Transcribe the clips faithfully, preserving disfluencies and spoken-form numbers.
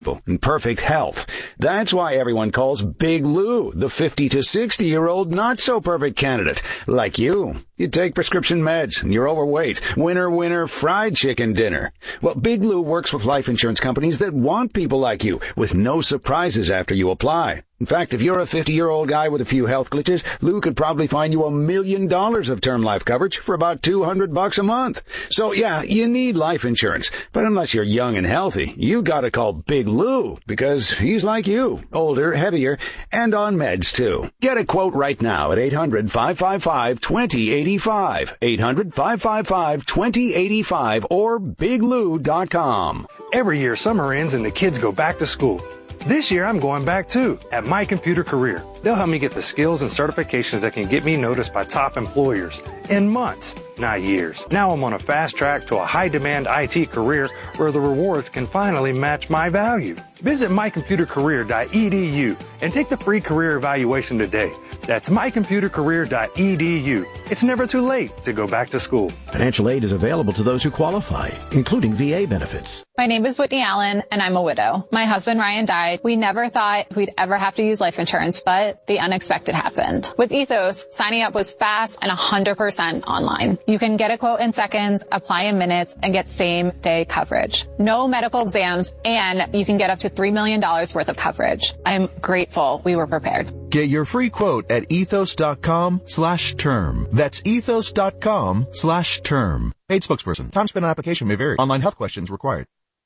and perfect health. That's why everyone calls Big Lou the fifty to sixty year old not so perfect candidate like you. You take prescription meds and you're overweight. Winner, winner, fried chicken dinner. Well, Big Lou works with life insurance companies that want people like you with no surprises after you apply. In fact, if you're a fifty-year-old guy with a few health glitches, Lou could probably find you a million dollars of term life coverage for about two hundred bucks a month. So yeah, you need life insurance. But unless you're young and healthy, you gotta call Big Lou because he's like you, older, heavier, and on meds too. Get a quote right now at eight hundred, five five five, two zero eight five, eight hundred, five five five, two zero eight five, or big lou dot com. Every year summer ends and the kids go back to school. This year, I'm going back too, at My Computer Career. They'll help me get the skills and certifications that can get me noticed by top employers in months, not years. Now I'm on a fast track to a high-demand I T career where the rewards can finally match my value. Visit my computer career dot e d u and take the free career evaluation today. That's my computer career dot e d u. It's never too late to go back to school. Financial aid is available to those who qualify, including V A benefits. My name is Whitney Allen, and I'm a widow. My husband, Ryan, died. We never thought we'd ever have to use life insurance, but the unexpected happened. With Ethos, signing up was fast and one hundred percent online. You can get a quote in seconds, apply in minutes, and get same-day coverage. No medical exams, and you can get up to three million dollars worth of coverage. I'm grateful we were prepared. Get your free quote at ethos.com slash term. That's ethos.com slash term. Paid spokesperson. Time spent on application may vary. Online health questions required.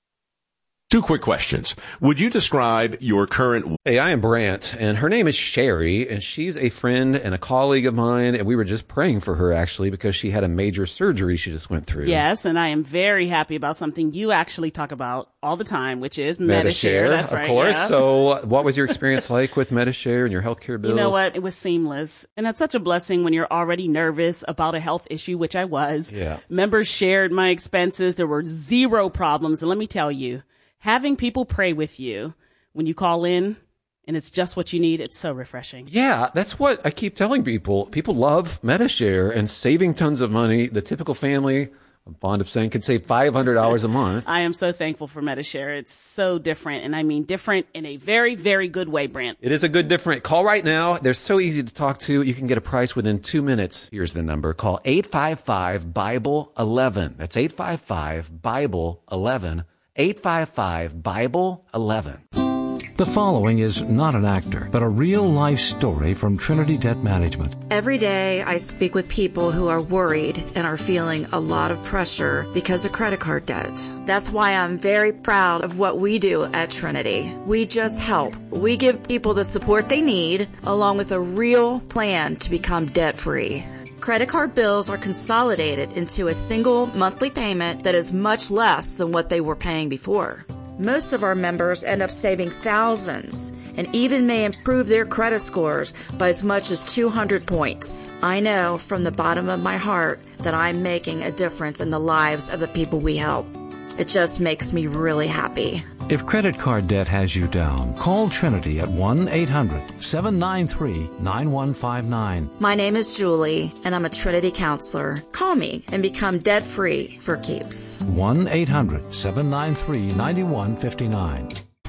Two quick questions. Would you describe your current... Hey, I am Brant, and her name is Sherry, and she's a friend and a colleague of mine, and we were just praying for her, actually, because she had a major surgery she just went through. Yes, and I am very happy about something you actually talk about all the time, which is Medi-Share. That's of right, course. yeah. So what was your experience like with Medi-Share and your healthcare bills? You know what? It was seamless. And that's such a blessing when you're already nervous about a health issue, which I was. Yeah. Members shared my expenses. There were zero problems. And let me tell you, having people pray with you when you call in and it's just what you need, it's so refreshing. Yeah, that's what I keep telling people. People love Medi-Share and saving tons of money. The typical family, I'm fond of saying, could save five hundred dollars a month. I am so thankful for Medi-Share. It's so different, and I mean different in a very, very good way, Brant. It is a good different. Call right now. They're so easy to talk to. You can get a price within two minutes. Here's the number. Call eight five five, Bible eleven. That's eight five five, Bible eleven. eight five five, Bible eleven. The following is not an actor, but a real-life story from Trinity Debt Management. Every day I speak with people who are worried and are feeling a lot of pressure because of credit card debt. That's why I'm very proud of what we do at Trinity. We just help. We give people the support they need, along with a real plan to become debt-free. Credit card bills are consolidated into a single monthly payment that is much less than what they were paying before. Most of our members end up saving thousands and even may improve their credit scores by as much as two hundred points. I know from the bottom of my heart that I'm making a difference in the lives of the people we help. It just makes me really happy. If credit card debt has you down, call Trinity at one eight hundred, seven nine three, nine one five nine. My name is Julie, and I'm a Trinity counselor. Call me and become debt-free for keeps. one eight hundred, seven nine three, nine one five nine.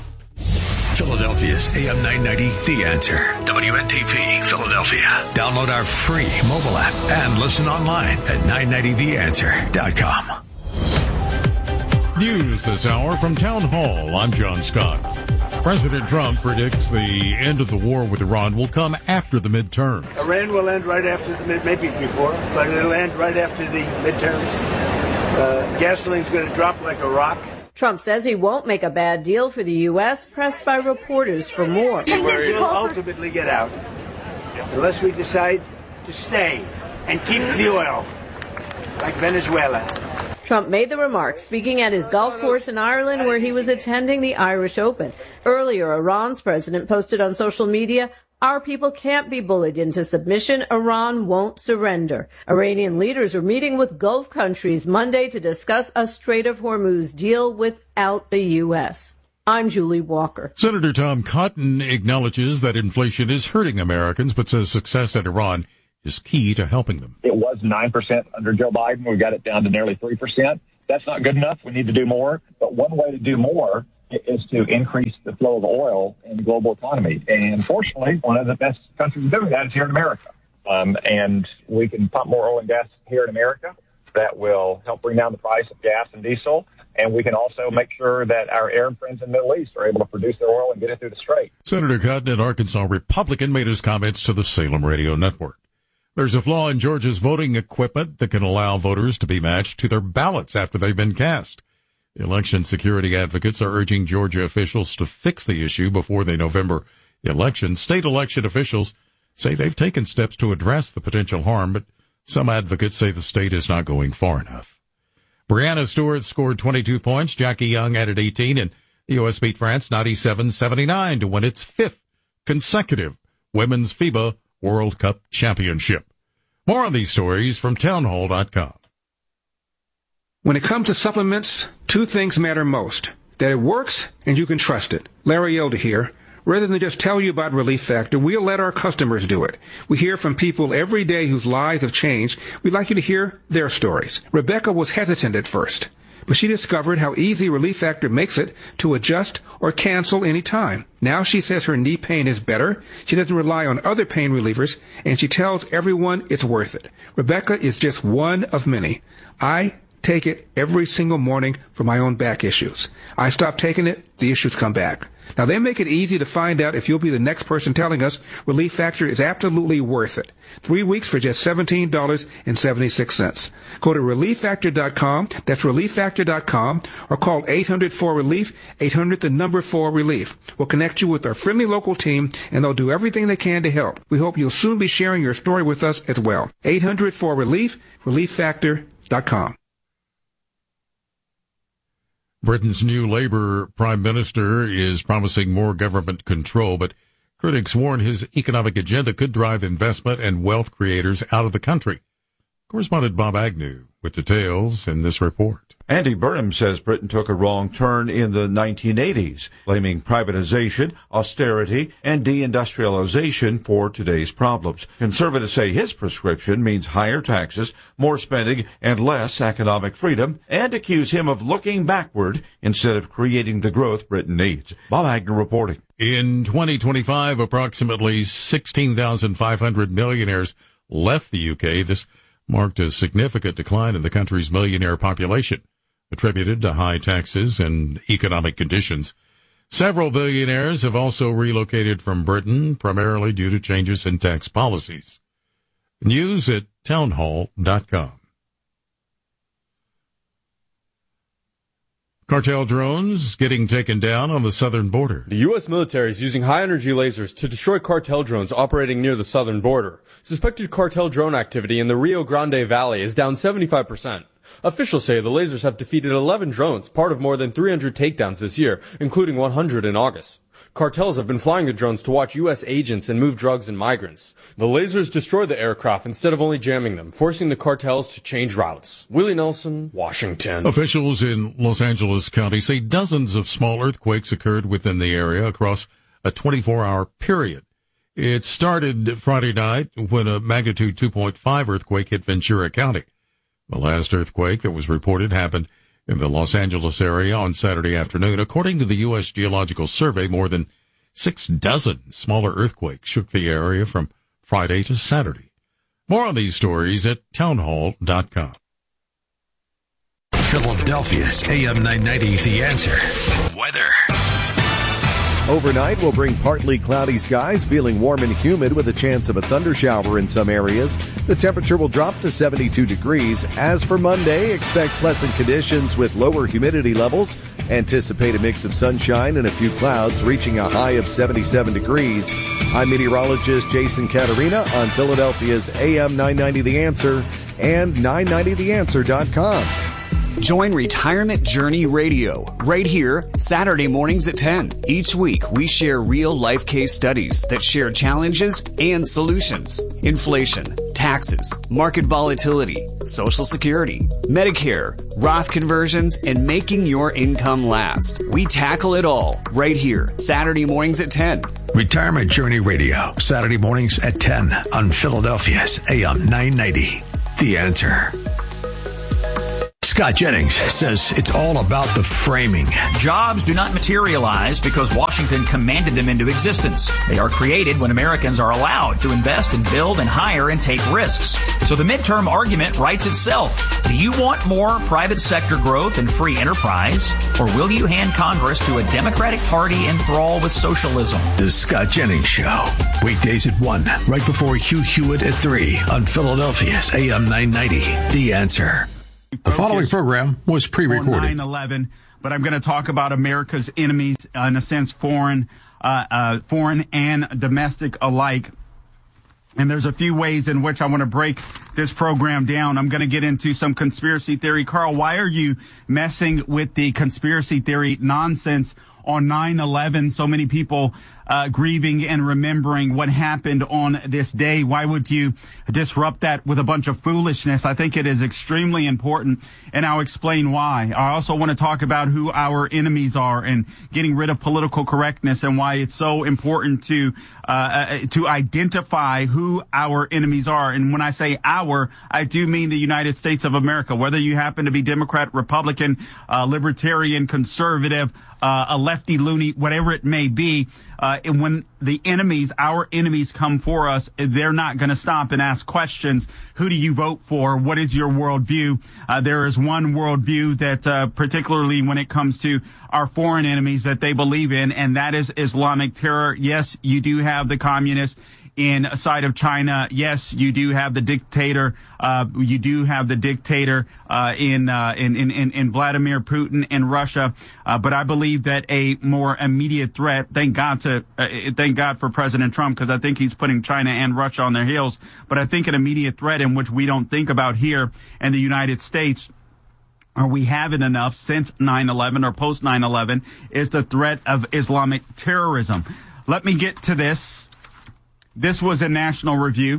Philadelphia's A M nine ninety, The Answer. W N T P, Philadelphia. Download our free mobile app and listen online at nine ninety the answer dot com. News this hour from Town Hall. I'm John Scott. President Trump predicts the end of the war with Iran will come after the midterms. Iran will end right after the mid, maybe before, but it'll end right after the midterms. Uh, gasoline's going to drop like a rock. Trump says he won't make a bad deal for the U S, pressed by reporters for more. We'll ultimately get out, unless we decide to stay and keep the oil, like Venezuela. Trump made the remarks speaking at his golf course in Ireland where he was attending the Irish Open. Earlier, Iran's president posted on social media, "Our people can't be bullied into submission. Iran won't surrender." Iranian leaders are meeting with Gulf countries Monday to discuss a Strait of Hormuz deal without the U S. I'm Julie Walker. Senator Tom Cotton acknowledges that inflation is hurting Americans, but says success at Iran is key to helping them. It was nine percent under Joe Biden. We got it down to nearly three percent. That's not good enough. We need to do more. But one way to do more is to increase the flow of oil in the global economy. And fortunately, one of the best countries doing that is here in America. Um, and we can pump more oil and gas here in America. That will help bring down the price of gas and diesel. And we can also make sure that our Arab friends in the Middle East are able to produce their oil and get it through the Strait. Senator Cotton, an Arkansas Republican, made his comments to the Salem Radio Network. There's a flaw in Georgia's voting equipment that can allow voters to be matched to their ballots after they've been cast. The election security advocates are urging Georgia officials to fix the issue before the November election. State election officials say they've taken steps to address the potential harm, but some advocates say the state is not going far enough. Brianna Stewart scored twenty-two points. Jackie Young added eighteen, and the U S beat France ninety-seven seventy-nine to win its fifth consecutive Women's FIBA World Cup Championship. More on these stories from townhall dot com. When it comes to supplements, two things matter most: that it works and you can trust it. Larry Elder here. Rather than just tell you about Relief Factor, we'll let our customers do it. We hear from people every day whose lives have changed. We'd like you to hear their stories. Rebecca was hesitant at first, but she discovered how easy Relief Factor makes it to adjust or cancel any time. Now she says her knee pain is better, she doesn't rely on other pain relievers, and she tells everyone it's worth it. Rebecca is just one of many. I take it every single morning for my own back issues. I stop taking it, the issues come back. Now, they make it easy to find out if you'll be the next person telling us Relief Factor is absolutely worth it. Three weeks for just seventeen dollars and seventy-six cents. Go to relief factor dot com, that's relief factor dot com, or call eight hundred four relief, eight hundred the number four relief. We'll connect you with our friendly local team, and they'll do everything they can to help. We hope you'll soon be sharing your story with us as well. eight hundred four relief, relief factor dot com. Britain's new Labour Prime Minister is promising more government control, but critics warn his economic agenda could drive investment and wealth creators out of the country. Correspondent Bob Agnew with details in this report. Andy Burnham says Britain took a wrong turn in the nineteen eighties, blaming privatization, austerity, and deindustrialization for today's problems. Conservatives say his prescription means higher taxes, more spending, and less economic freedom, and accuse him of looking backward instead of creating the growth Britain needs. Bob Agnew reporting. In twenty twenty-five, approximately sixteen thousand five hundred millionaires left the U K. This marked a significant decline in the country's millionaire population, attributed to high taxes and economic conditions. Several billionaires have also relocated from Britain, primarily due to changes in tax policies. News at townhall dot com. Cartel drones getting taken down on the southern border. The U S military is using high-energy lasers to destroy cartel drones operating near the southern border. Suspected cartel drone activity in the Rio Grande Valley is down seventy-five percent. Officials say the lasers have defeated eleven drones, part of more than three hundred takedowns this year, including one hundred in August. Cartels have been flying the drones to watch U S agents and move drugs and migrants. The lasers destroy the aircraft instead of only jamming them, forcing the cartels to change routes. Willie Nelson, Washington. Officials in Los Angeles County say dozens of small earthquakes occurred within the area across a twenty-four hour period. It started Friday night when a magnitude two point five earthquake hit Ventura County. The last earthquake that was reported happened in the Los Angeles area on Saturday afternoon. According to the U S Geological Survey, more than six dozen smaller earthquakes shook the area from Friday to Saturday. More on these stories at townhall dot com. Philadelphia's A M nine ninety, The Answer. Weather. Overnight will bring partly cloudy skies, feeling warm and humid with a chance of a thundershower in some areas. The temperature will drop to seventy-two degrees. As for Monday, expect pleasant conditions with lower humidity levels. Anticipate a mix of sunshine and a few clouds, reaching a high of seventy-seven degrees. I'm meteorologist Jason Caterina on Philadelphia's A M nine ninety The Answer and nine ninety the answer dot com. Join Retirement Journey Radio right here Saturday mornings at ten. Each week, we share real-life case studies that share challenges and solutions. Inflation, taxes, market volatility, Social Security, Medicare, Roth conversions, and making your income last. We tackle it all right here Saturday mornings at ten. Retirement Journey Radio, Saturday mornings at ten on Philadelphia's A M nine ninety. The Answer. Scott Jennings says it's all about the framing. Jobs do not materialize because Washington commanded them into existence. They are created when Americans are allowed to invest and build and hire and take risks. So the midterm argument writes itself. Do you want more private sector growth and free enterprise? Or will you hand Congress to a Democratic Party enthralled with socialism? The Scott Jennings Show. Weekdays at one, right before Hugh Hewitt at three on Philadelphia's A M nine ninety. The Answer. The following program was pre-recorded. nine eleven, but I'm going to talk about America's enemies, uh, in a sense, foreign, uh, uh, foreign and domestic alike. And there's a few ways in which I want to break this program down. I'm going to get into some conspiracy theory. Carl, why are you messing with the conspiracy theory nonsense on nine eleven? So many people uh, grieving and remembering what happened on this day. Why would you disrupt that with a bunch of foolishness? I think it is extremely important, and I'll explain why. I also want to talk about who our enemies are and getting rid of political correctness and why it's so important to uh, to identify who our enemies are. And when I say our, I do mean the United States of America, whether you happen to be Democrat, Republican, uh, Libertarian, Conservative, Uh, a lefty, loony, whatever it may be. Uh, and when the enemies, our enemies come for us, they're not going to stop and ask questions. Who do you vote for? What is your worldview? Uh, there is one worldview that, uh, particularly when it comes to our foreign enemies, that they believe in, and that is Islamic terror. Yes, you do have the communists inside of China. Yes, you do have the dictator. Uh, you do have the dictator uh, in, uh, in in in Vladimir Putin in Russia. Uh, but I believe that a more immediate threat. Thank God to uh, thank God for President Trump, because I think he's putting China and Russia on their heels. But I think an immediate threat in which we don't think about here in the United States, or we haven't enough since nine eleven or post nine eleven, is the threat of Islamic terrorism. Let me get to this. This was a National Review.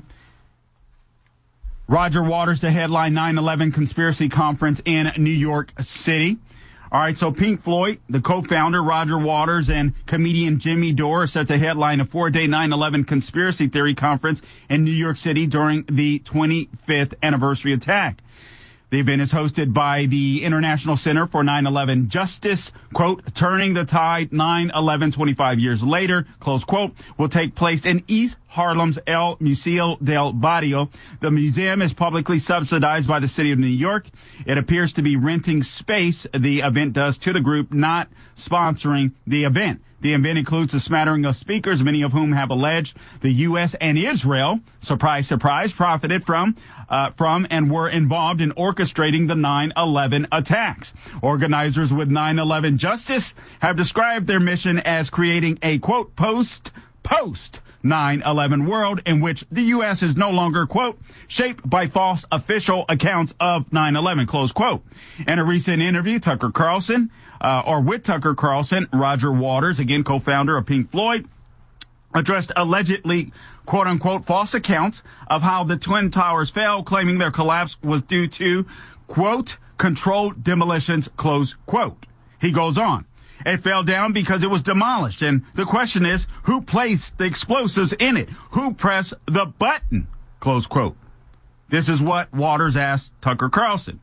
Roger Waters, the headline, nine eleven Conspiracy Conference in New York City. All right, so Pink Floyd, the co-founder, Roger Waters, and comedian Jimmy Dore set to headline a four-day nine eleven Conspiracy Theory Conference in New York City during the twenty-fifth anniversary attack. The event is hosted by the International Center for nine eleven Justice, quote, turning the tide nine eleven twenty-five years later, close quote, will take place in East Harlem's El Museo del Barrio. The museum is publicly subsidized by the city of New York. It appears to be renting space, the event does, to the group, not sponsoring the event. The event includes a smattering of speakers, many of whom have alleged the U S and Israel, surprise, surprise, profited from, uh, from and were involved in orchestrating the nine eleven attacks. Organizers with nine eleven Justice have described their mission as creating a, quote, post, post nine eleven world in which the U S is no longer, quote, shaped by false official accounts of nine eleven, close quote. In a recent interview, Tucker Carlson, Uh, or with Tucker Carlson, Roger Waters, again co-founder of Pink Floyd, addressed allegedly, quote-unquote, false accounts of how the Twin Towers fell, claiming their collapse was due to, quote, controlled demolitions, close quote. He goes on. It fell down because it was demolished. And the question is, who placed the explosives in it? Who pressed the button? Close quote. This is what Waters asked Tucker Carlson.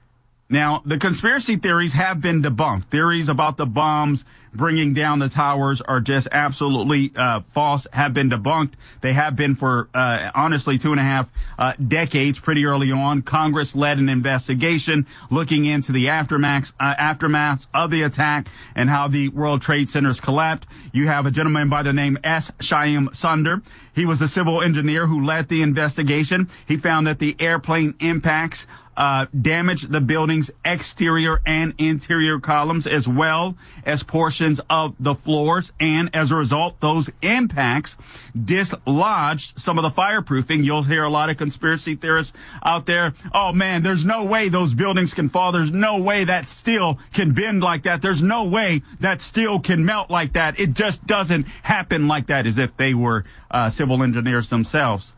Now, the conspiracy theories have been debunked. Theories about the bombs bringing down the towers are just absolutely uh, false, have been debunked. They have been for, uh, honestly, two and a half uh, decades, pretty early on. Congress led an investigation looking into the aftermath, uh, aftermath of the attack and how the World Trade Centers collapsed. You have a gentleman by the name S. Shyam Sunder. He was the civil engineer who led the investigation. He found that the airplane impacts Uh, damaged the building's exterior and interior columns as well as portions of the floors. And as a result, those impacts dislodged some of the fireproofing. You'll hear a lot of conspiracy theorists out there. Oh, man, there's no way those buildings can fall. There's no way that steel can bend like that. There's no way that steel can melt like that. It just doesn't happen like that, as if they were uh, civil engineers themselves.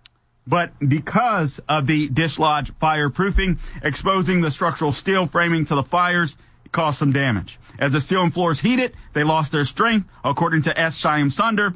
But because of the dislodged fireproofing, exposing the structural steel framing to the fires, it caused some damage. As the steel and floors heated, they lost their strength, according to S. Shyam Sunder,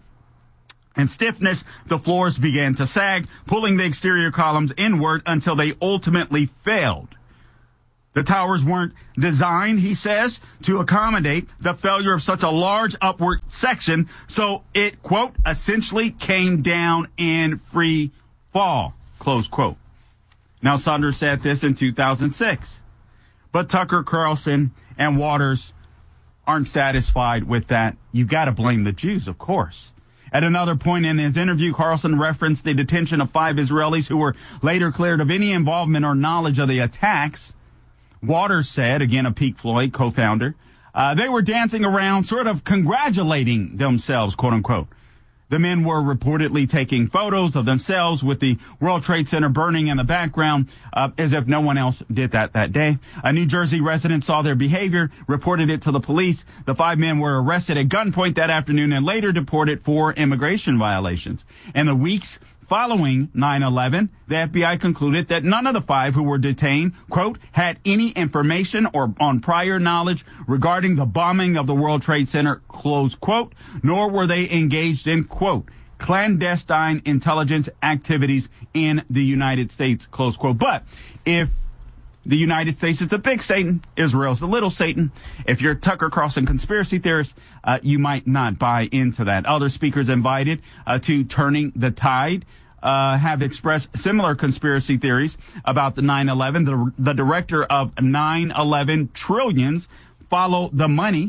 and stiffness. The floors began to sag, pulling the exterior columns inward until they ultimately failed. The towers weren't designed, he says, to accommodate the failure of such a large upward section, so it, quote, essentially came down in free fall, close quote. Now, Saunders said this in two thousand six. But Tucker Carlson and Waters aren't satisfied with that. You've got to blame the Jews, of course. At another point in his interview, Carlson referenced the detention of five Israelis who were later cleared of any involvement or knowledge of the attacks. Waters said, again, a Pink Floyd co-founder, uh, they were dancing around, sort of congratulating themselves, quote unquote. The men were reportedly taking photos of themselves with the World Trade Center burning in the background, uh, as if no one else did that that day. A New Jersey resident saw their behavior, reported it to the police. The five men were arrested at gunpoint that afternoon and later deported for immigration violations. In the weeks following nine eleven, the F B I concluded that none of the five who were detained, quote, had any information or on prior knowledge regarding the bombing of the World Trade Center, close quote, nor were they engaged in, quote, clandestine intelligence activities in the United States, close quote. But if the United States is the big Satan, Israel's the little Satan, if you're Tucker Carlson conspiracy theorist, uh, you might not buy into that. Other speakers invited uh, to Turning the Tide Uh, have expressed similar conspiracy theories about the nine eleven. The, the director of nine eleven Trillions, Follow the Money,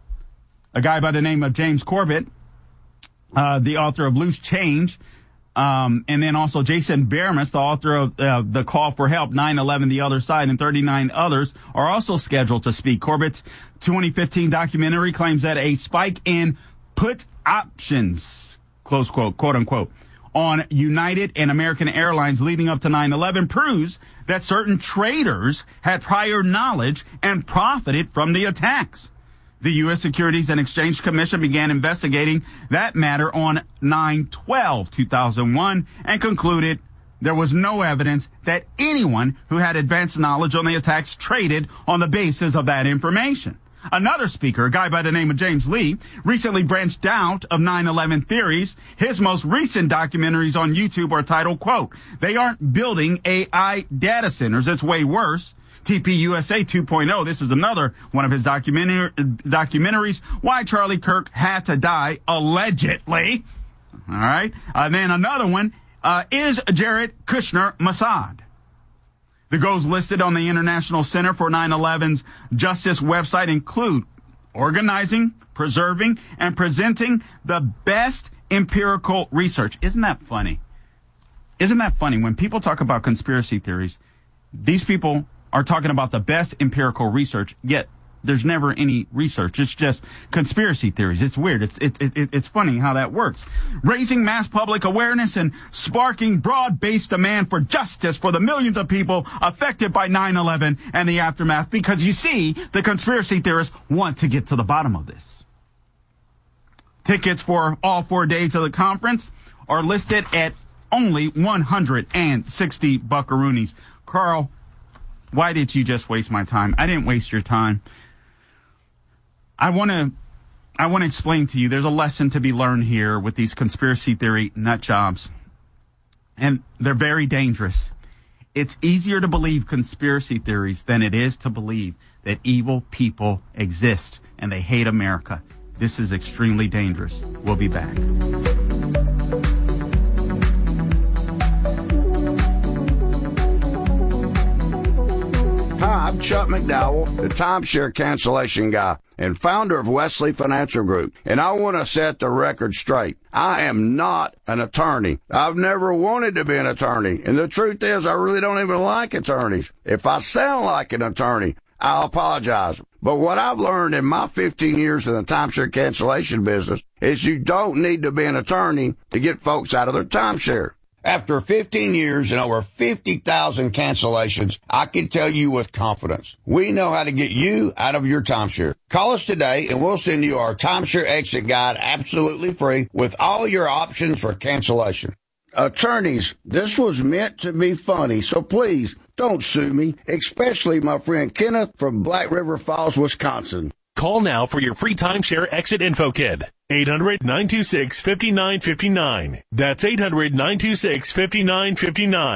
a guy by the name of James Corbett, uh, the author of Loose Change, um, and then also Jason Bermas, the author of uh, The Call for Help, nine eleven, The Other Side, and thirty-nine others are also scheduled to speak. Corbett's twenty fifteen documentary claims that a spike in put options, close quote, quote unquote, on United and American Airlines leading up to nine eleven proves that certain traders had prior knowledge and profited from the attacks. The U S Securities and Exchange Commission began investigating that matter on nine twelve two thousand one and concluded there was no evidence that anyone who had advanced knowledge on the attacks traded on the basis of that information. Another speaker, a guy by the name of James Lee, recently branched out of nine eleven theories. His most recent documentaries on YouTube are titled, quote, They Aren't Building A I Data Centers. It's way worse. T P U S A two point oh. This is another one of his documentary, documentaries, Why Charlie Kirk Had to Die, Allegedly. All right. And then another one, uh, Is Jared Kushner Mossad? The goals listed on the International Center for nine eleven's Justice website include organizing, preserving, and presenting the best empirical research. Isn't that funny? Isn't that funny? When people talk about conspiracy theories, these people are talking about the best empirical research, yet there's never any research. It's just conspiracy theories. It's weird. It's, it's, it's funny how that works. Raising mass public awareness and sparking broad-based demand for justice for the millions of people affected by nine eleven and the aftermath, because you see, the conspiracy theorists want to get to the bottom of this. Tickets for all four days of the conference are listed at only one hundred sixty buckaroonies. Carl, why did you just waste my time? I didn't waste your time. I want to I want to explain to you, there's a lesson to be learned here with these conspiracy theory nut jobs. And they're very dangerous. It's easier to believe conspiracy theories than it is to believe that evil people exist and they hate America. This is extremely dangerous. We'll be back. Hi, I'm Chuck McDowell, the timeshare cancellation guy and founder of Wesley Financial Group. And I want to set the record straight. I am not an attorney. I've never wanted to be an attorney. And the truth is, I really don't even like attorneys. If I sound like an attorney, I'll apologize. But what I've learned in my fifteen years in the timeshare cancellation business is you don't need to be an attorney to get folks out of their timeshare. After fifteen years and over fifty thousand cancellations, I can tell you with confidence, we know how to get you out of your timeshare. Call us today and we'll send you our timeshare exit guide absolutely free with all your options for cancellation. Attorneys, this was meant to be funny, so please don't sue me, especially my friend Kenneth from Black River Falls, Wisconsin. Call now for your free timeshare exit info kit. eight hundred, nine two six, five nine five nine. That's eight hundred, nine two six, five nine five nine.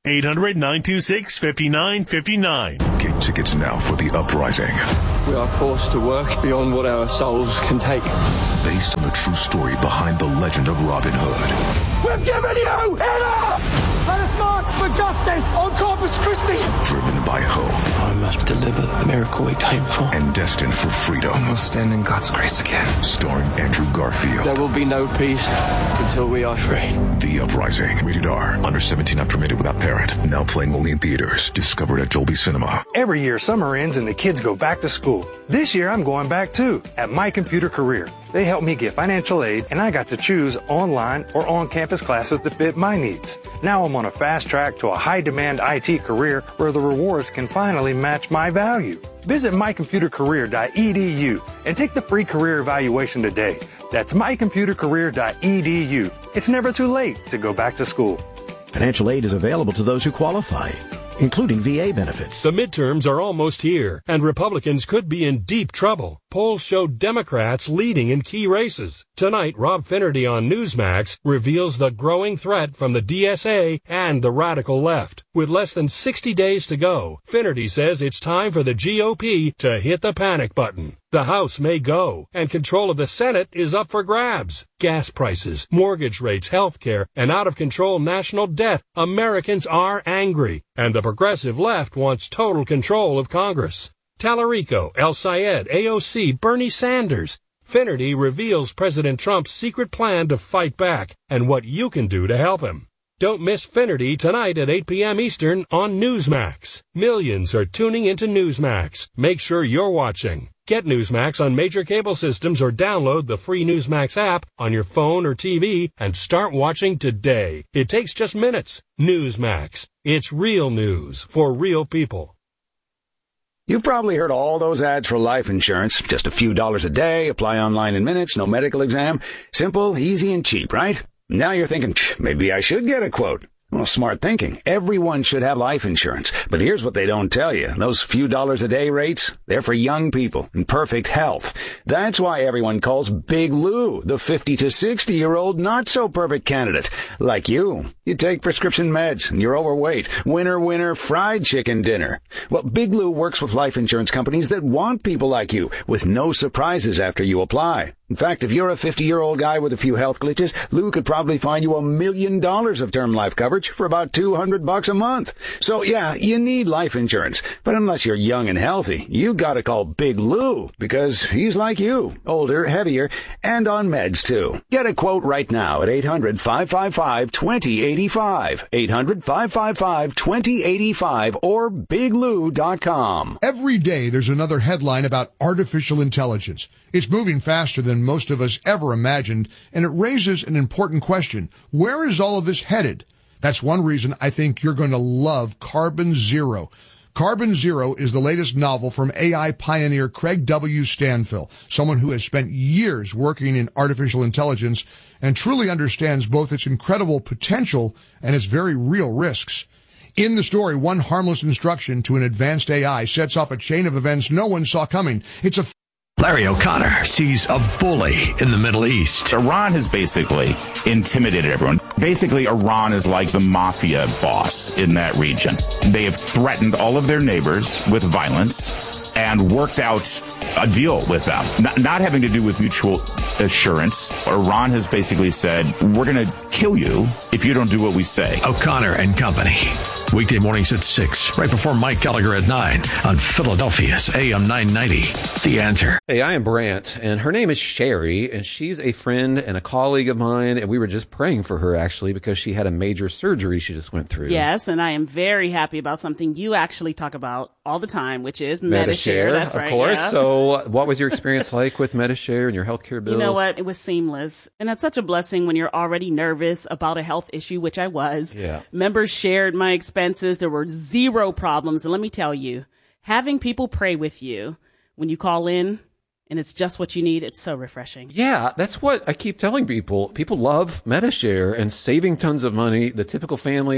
eight hundred, nine two six, five nine five nine. Get tickets now for The Uprising. We are forced to work beyond what our souls can take. Based on the true story behind the legend of Robin Hood. We're giving you enough! Let us march for justice on Corpus Christi! Driven by hope. I must deliver the miracle we came for. And destined for freedom. We'll stand in God's grace again. Starring Andrew Garfield. There will be no peace until we are free. The Uprising. Rated R. Under seventeen, not permitted without parent. Now playing only in theaters. Discovered at Dolby Cinema. Every year, summer ends and the kids go back to school. This year, I'm going back too, at My Computer Career. They helped me get financial aid, and I got to choose online or on-campus classes to fit my needs. Now I'm on a fast track to a high-demand I T career where the rewards can finally match my value. Visit my computer career dot e d u and take the free career evaluation today. That's my computer career dot e d u. It's never too late to go back to school. Financial aid is available to those who qualify, including V A benefits. The midterms are almost here, and Republicans could be in deep trouble. Polls show Democrats leading in key races. Tonight, Rob Finnerty on Newsmax reveals the growing threat from the D S A and the radical left. With less than sixty days to go, Finnerty says it's time for the G O P to hit the panic button. The House may go, and control of the Senate is up for grabs. Gas prices, mortgage rates, health care, and out-of-control national debt. Americans are angry, and the progressive left wants total control of Congress. Tallarico, El Sayed, A O C, Bernie Sanders. Finnerty reveals President Trump's secret plan to fight back and what you can do to help him. Don't miss Finnerty tonight at eight p.m. Eastern on Newsmax. Millions are tuning into Newsmax. Make sure you're watching. Get Newsmax on major cable systems or download the free Newsmax app on your phone or T V and start watching today. It takes just minutes. Newsmax. It's real news for real people. You've probably heard all those ads for life insurance. Just a few dollars a day, apply online in minutes, no medical exam. Simple, easy, and cheap, right? Now you're thinking, maybe I should get a quote. Well, smart thinking. Everyone should have life insurance. But here's what they don't tell you. Those few dollars a day rates, they're for young people in perfect health. That's why everyone calls Big Lou the fifty to sixty year old not so perfect candidate. Like you. You take prescription meds and you're overweight. Winner, winner, fried chicken dinner. Well, Big Lou works with life insurance companies that want people like you with no surprises after you apply. In fact, if you're a fifty-year-old guy with a few health glitches, Lou could probably find you a million dollars of term life coverage for about two hundred bucks a month. So yeah, you need life insurance. But unless you're young and healthy, you gotta call Big Lou because he's like you, older, heavier, and on meds too. Get a quote right now at eight hundred, five five five, two zero eight five. eight hundred, five five five, two zero eight five or big lou dot com. Every day there's another headline about artificial intelligence. It's moving faster than most of us ever imagined, and it raises an important question. Where is all of this headed? That's one reason I think you're going to love Carbon Zero. Carbon Zero is the latest novel from A I pioneer Craig W. Stanfill, someone who has spent years working in artificial intelligence and truly understands both its incredible potential and its very real risks. In the story, one harmless instruction to an advanced A I sets off a chain of events no one saw coming. It's a Larry O'Connor sees a bully in the Middle East. Iran has basically intimidated everyone. Basically, Iran is like the mafia boss in that region. They have threatened all of their neighbors with violence and worked out a deal with them, not, not having to do with mutual assurance. Iran has basically said, we're going to kill you if you don't do what we say. O'Connor and Company. Weekday mornings at six, right before Mike Gallagher at nine on Philadelphia's A M nine ninety. The Answer. Hey, I am Brant, and her name is Sherry, and she's a friend and a colleague of mine, and we were just praying for her, actually, because she had a major surgery she just went through. Yes, and I am very happy about something you actually talk about all the time, which is Medi-Share. That's of right, course. yeah. So what was your experience like with Medi-Share and your healthcare bills? You know what? It was seamless. And that's such a blessing when you're already nervous about a health issue, which I was. Yeah. Members shared my expenses. There were zero problems. And let me tell you, having people pray with you when you call in and it's just what you need, it's so refreshing. Yeah, that's what I keep telling people. People love Medi-Share and saving tons of money. The typical family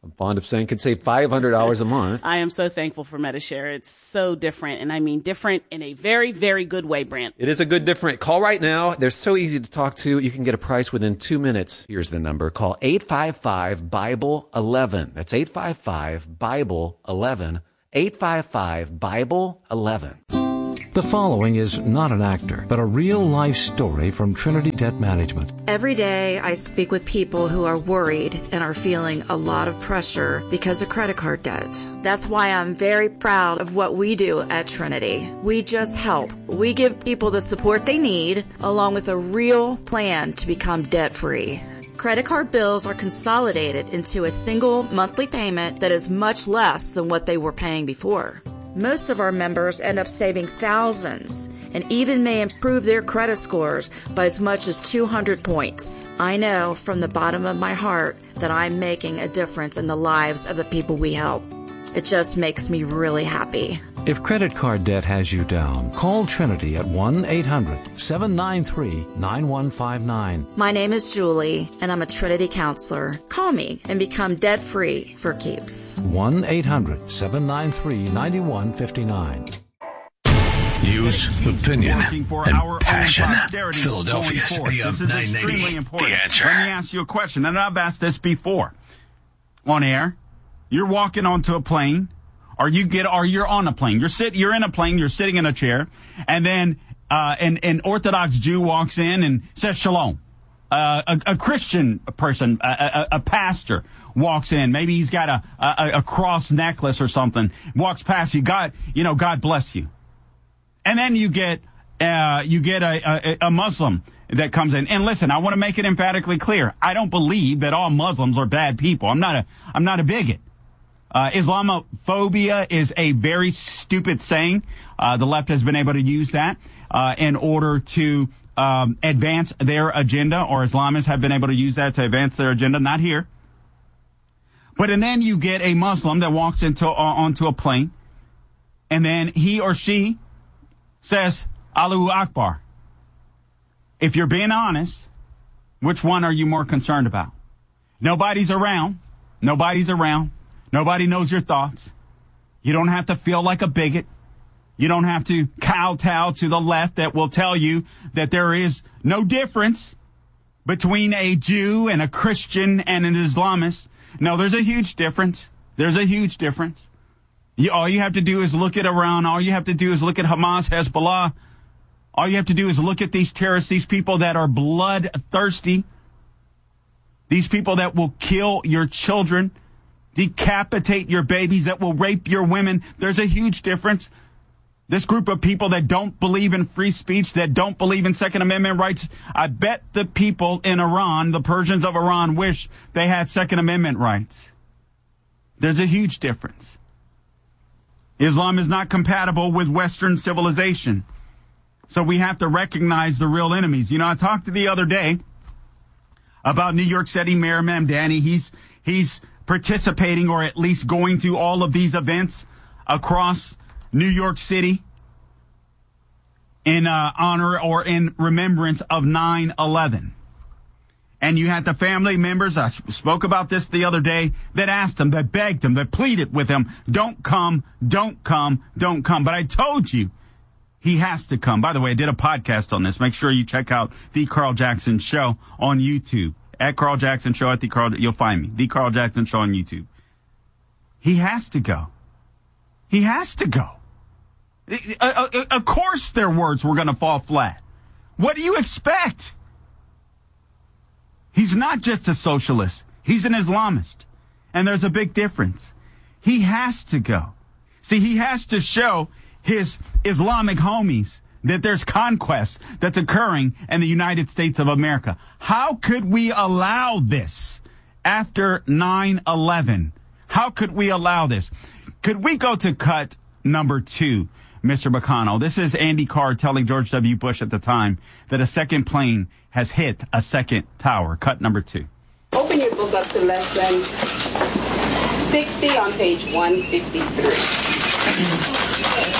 I'm fond of saying, could save five hundred dollars a month. I am so thankful for Medi-Share. It's so different, and I mean different in a very, very good way, Brent. It is a good different. Call right now. They're so easy to talk to. You can get a price within two minutes. Here's the number. Call eight five five, Bible eleven. That's eight five five, Bible eleven. eight five five, Bible eleven. The following is not an actor, but a real-life story from Trinity Debt Management. Every day I speak with people who are worried and are feeling a lot of pressure because of credit card debt. That's why I'm very proud of what we do at Trinity. We just help. We give people the support they need, along with a real plan to become debt-free. Credit card bills are consolidated into a single monthly payment that is much less than what they were paying before. Most of our members end up saving thousands and even may improve their credit scores by as much as two hundred points. I know from the bottom of my heart that I'm making a difference in the lives of the people we help. It just makes me really happy. If credit card debt has you down, call Trinity at one eight hundred, seven nine three, nine one five nine. My name is Julie, and I'm a Trinity counselor. Call me and become debt-free for keeps. one eight hundred, seven nine three, nine one five nine. News, opinion, and passion. Philadelphia's A M nine ninety. The Answer. Let me ask you a question, and I've asked this before on air. You're walking onto a plane, or you get, or you're on a plane. You're sit, you're in a plane. You're sitting in a chair, and then uh, an an Orthodox Jew walks in and says shalom. Uh, a, a Christian person, a, a, a pastor walks in. Maybe he's got a, a a cross necklace or something. Walks past you. God, you know, God bless you. And then you get uh, you get a, a a Muslim that comes in. And listen, I want to make it emphatically clear. I don't believe that all Muslims are bad people. I'm not a I'm not a bigot. Uh, Islamophobia is a very stupid saying. Uh, the left has been able to use that uh, in order to um, advance their agenda, or Islamists have been able to use that to advance their agenda. Not here. But and then you get a Muslim that walks into uh, onto a plane, and then he or she says, Allahu Akbar. If you're being honest, which one are you more concerned about? Nobody's around. Nobody's around. Nobody knows your thoughts. You don't have to feel like a bigot. You don't have to kowtow to the left that will tell you that there is no difference between a Jew and a Christian and an Islamist. No, there's a huge difference. There's a huge difference. You, all you have to do is look at Iran. All you have to do is look at Hamas, Hezbollah. All you have to do is look at these terrorists, these people that are bloodthirsty, these people that will kill your children, decapitate your babies, that will rape your women. There's a huge difference. This group of people that don't believe in free speech, that don't believe in Second Amendment rights, I bet the people in Iran, the Persians of Iran, wish they had Second Amendment rights. There's a huge difference. Islam is not compatible with Western civilization. So we have to recognize the real enemies. You know, I talked to the other day about New York City Mayor Mamdani. He's, he's participating, or at least going to all of these events across New York City in uh, honor or in remembrance of nine eleven. And you had the family members, I spoke about this the other day, that asked him, that begged him, that pleaded with him, don't come, don't come, don't come. But I told you, he has to come. By the way, I did a podcast on this. Make sure you check out The Carl Jackson Show on YouTube. At Carl Jackson Show, at The Carl, you'll find me. The Carl Jackson Show on YouTube. He has to go. He has to go. Of course their words were going to fall flat. What do you expect? He's not just a socialist. He's an Islamist. And there's a big difference. He has to go. See, he has to show his Islamic homies that there's conquest that's occurring in the United States of America. How could we allow this after nine eleven? How could we allow this? Could we go to cut number two, Mister McConnell? This is Andy Card telling George W. Bush at the time that a second plane has hit a second tower. Cut number two. Open your book up to lesson sixty on page one fifty-three.